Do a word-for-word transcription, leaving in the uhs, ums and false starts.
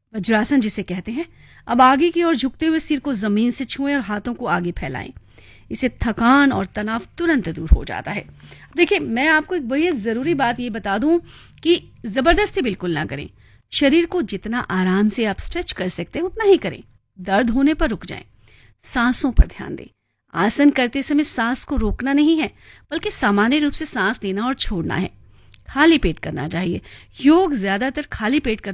वज्रासन जिसे कहते हैं। अब आगे की ओर झुकते हुए सिर को जमीन से छुएं और हाथों को आगे फैलाएं। इससे थकान और तनाव तुरंत दूर हो जाता है। देखिए, मैं आपको एक बेहद ज़रूरी बात ये बता दूं कि ज़बरदस्ती बिल्कुल ना करें। शरीर को जितना आराम से आप स्ट्रेच कर सकते हैं उतना ही करें। दर्द होने पर रुक जाएं। सांसों पर ध्यान दें। आसन करते समय सांस को रोकना नहीं है, बल्कि सामान्य रूप से सांस लेना और छोड़ना है। खाली पेट करना चाहिए। योग ज्यादातर खाली पेट करना